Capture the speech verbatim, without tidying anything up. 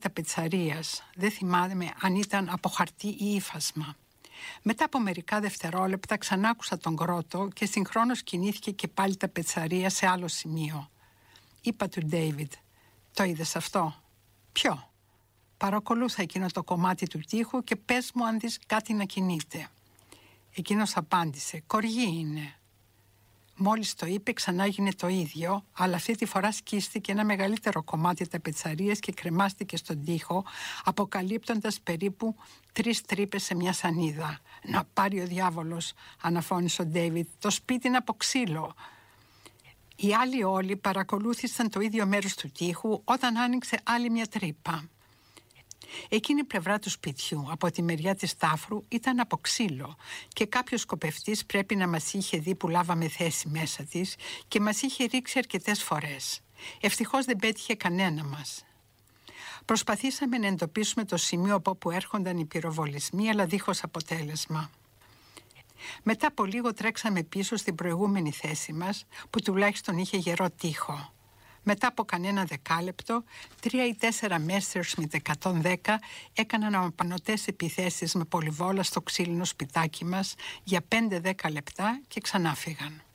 ταπετσαρίας. Δεν θυμάμαι αν ήταν από χαρτί ή ύφασμα. Μετά από μερικά δευτερόλεπτα ξανάκουσα τον κρότο και συγχρόνως κινήθηκε και πάλι ταπετσαρία σε άλλο σημείο. Είπα του Ντέιβιντ: «Το είδες αυτό?» «Ποιο?» «Παρακολούθα εκείνο το κομμάτι του τοίχου και πες μου αν δεις κάτι να κινείται». Εκείνος απάντησε: «Κοργή είναι». Μόλις το είπε ξανά έγινε το ίδιο, αλλά αυτή τη φορά σκίστηκε ένα μεγαλύτερο κομμάτι ταπετσαρίας και κρεμάστηκε στον τοίχο, αποκαλύπτοντας περίπου τρεις τρύπες σε μια σανίδα. «Να πάρει ο διάβολος», αναφώνησε ο Ντέιβιντ, «το σπίτι είναι από ξύλο». Οι άλλοι όλοι παρακολούθησαν το ίδιο μέρος του τοίχου όταν άνοιξε άλλη μια τρύπα. Εκείνη η πλευρά του σπιτιού, από τη μεριά της τάφρου, ήταν από ξύλο και κάποιος σκοπευτής πρέπει να μας είχε δει που λάβαμε θέση μέσα της και μας είχε ρίξει αρκετές φορές. Ευτυχώς δεν πέτυχε κανένα μας. Προσπαθήσαμε να εντοπίσουμε το σημείο από όπου έρχονταν οι πυροβολισμοί, αλλά δίχως αποτέλεσμα. Μετά από λίγο τρέξαμε πίσω στην προηγούμενη θέση μας, που τουλάχιστον είχε γερό τοίχο. Μετά από κανένα δεκάλεπτο, τρία ή τέσσερα Messerschmitt εκατόν δέκα έκαναν απανωτές επιθέσεις με πολυβόλα στο ξύλινο σπιτάκι μας για πέντε δέκα λεπτά και ξανά φύγαν.